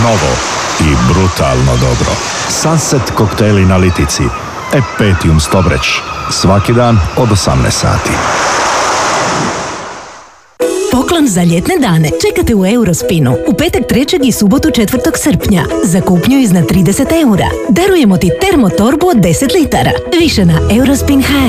Novo i brutalno dobro. Sunset koktejli na litici. Epetium Stobreć. Svaki dan od 18 sati. Poklon za ljetne dane čekate u Eurospinu u petak 3. i subotu 4. srpnja. Za kupnju iznad 30 eura. Darujemo ti termotorbu od 10 litara. Više na Eurospin.hr.